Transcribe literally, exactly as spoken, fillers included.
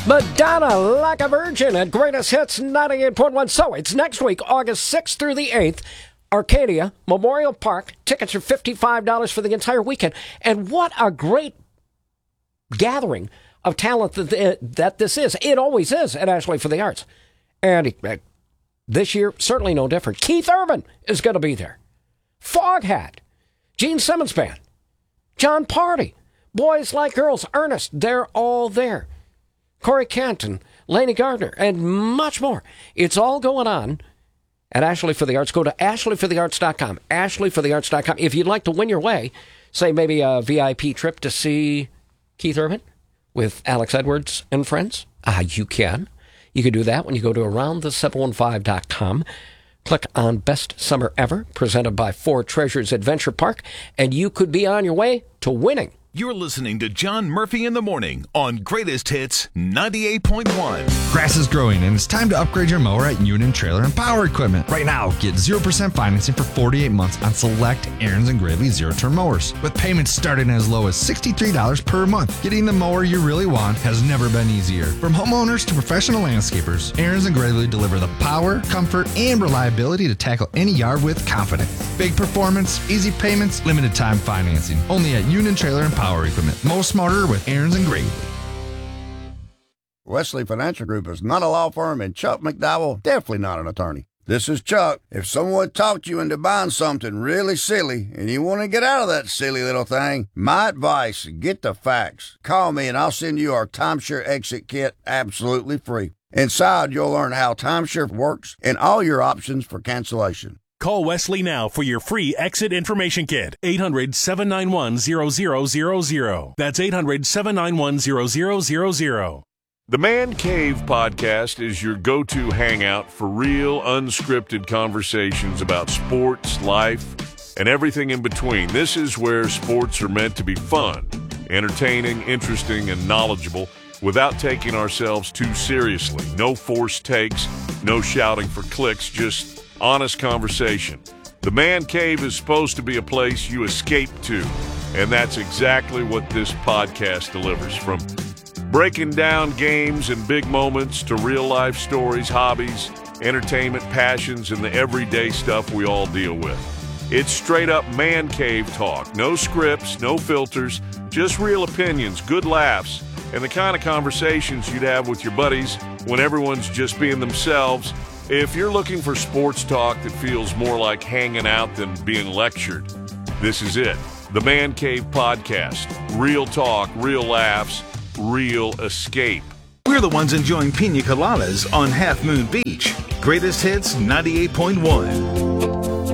Madonna, Like a Virgin at Greatest Hits ninety-eight point one. So it's next week, August sixth through the eighth, Arcadia, Memorial Park. Tickets are fifty-five dollars for the entire weekend. And what a great gathering of talent that, that this is. It always is at Ashley for the Arts. And uh, this year, certainly no different. Keith Urban is going to be there. Foghat, Gene Simmons Band, John Party, Boys Like Girls, Ernest, they're all there. Corey Canton, Laney Gardner, and much more. It's all going on at Ashley for the Arts. Go to ashley for the arts dot com, ashley for the arts dot com. If you'd like to win your way, say maybe a V I P trip to see Keith Urban with Alex Edwards and friends, ah, you can. You can do that when you go to around the seven fifteen dot com. Click on Best Summer Ever, presented by Four Treasures Adventure Park, and you could be on your way to winning. You're listening to John Murphy in the Morning on Greatest Hits ninety-eight point one. Grass is growing, and it's time to upgrade your mower at Union Trailer and Power Equipment. Right now, get zero percent financing for forty-eight months on select Aaron's and Gravely zero-turn mowers, with payments starting as low as sixty-three dollars per month. Getting the mower you really want has never been easier. From homeowners to professional landscapers, Aaron's and Gravely deliver the power, comfort, and reliability to tackle any yard with confidence. Big performance, easy payments, limited time financing. Only at Union Trailer and Power Equipment. Most smarter with Aaron's and Gravely. Wesley Financial Group is not a law firm, and Chuck McDowell definitely not an attorney. This is Chuck. If someone talked you into buying something really silly and you want to get out of that silly little thing, my advice, get the facts. Call me and I'll send you our timeshare exit kit absolutely free. Inside, you'll learn how timeshare works and all your options for cancellation. Call Wesley now for your free exit information kit. eight hundred, seven nine one, zero zero zero zero. That's eight hundred, seven nine one, zero zero zero zero. The Man Cave podcast is your go-to hangout for real, unscripted conversations about sports, life, and everything in between. This is where sports are meant to be fun, entertaining, interesting, and knowledgeable without taking ourselves too seriously. No forced takes, no shouting for clicks, just honest conversation. The Man Cave is supposed to be a place you escape to, and that's exactly what this podcast delivers. From breaking down games and big moments to real-life stories, hobbies, entertainment, passions, and the everyday stuff we all deal with. It's straight-up Man Cave talk. No scripts, no filters, just real opinions, good laughs, and the kind of conversations you'd have with your buddies when everyone's just being themselves. If you're looking for sports talk that feels more like hanging out than being lectured, this is it. The Man Cave Podcast. Real talk, real laughs, real escape. We're the ones enjoying pina coladas on Half Moon Beach. Greatest Hits ninety-eight point one.